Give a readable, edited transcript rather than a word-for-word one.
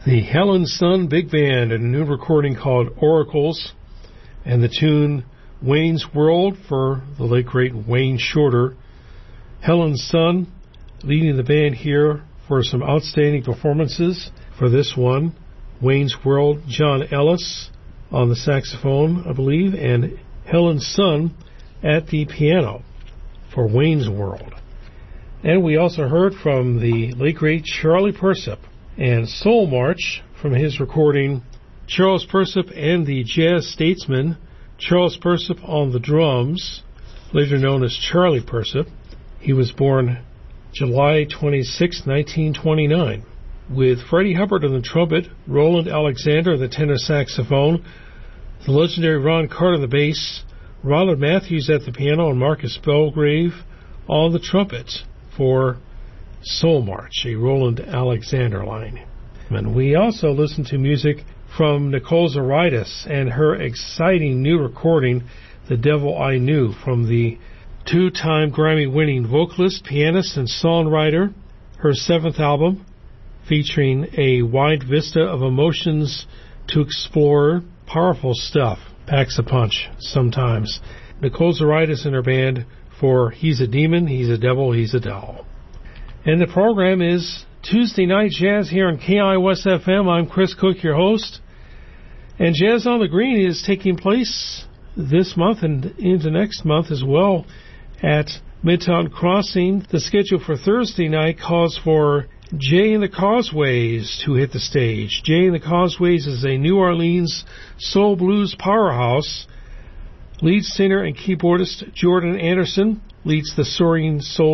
The Helen Sun Big Band, a new recording called Oracles, and the tune Wayne's World for the late great Wayne Shorter. Helen Sun leading the band here for some outstanding performances for this one. Wayne's World, John Ellis on the saxophone, I believe, and Helen Sun at the piano for Wayne's World. And we also heard from the late great Charlie Persip and Soul March from his recording Charles Persip and the Jazz Statesman. Charles Persip on the drums, later known as Charlie Persip. He was born July 26, 1929. With Freddie Hubbard on the trumpet, Roland Alexander on the tenor saxophone, the legendary Ron Carter on the bass, Ronald Matthews at the piano, and Marcus Belgrave on the trumpet for Soul March, a Roland Alexander line. And we also listened to music from Nicole Zaritis and her exciting new recording, The Devil I Knew, from the two-time Grammy-winning vocalist, pianist, and songwriter, her 7th album, featuring a wide vista of emotions to explore. Powerful stuff. Packs a punch sometimes. Nicole Zaritis and her band for He's a Demon, He's a Devil, He's a Doll. And the program is Tuesday Night Jazz here on KIOS FM. I'm Chris Cook, your host. And Jazz on the Green is taking place this month and into next month as well at Midtown Crossing. The schedule for Thursday night calls for Jay and the Causeways to hit the stage. Jay and the Causeways is a New Orleans soul blues powerhouse. Lead singer and keyboardist Jordan Anderson leads the soaring soul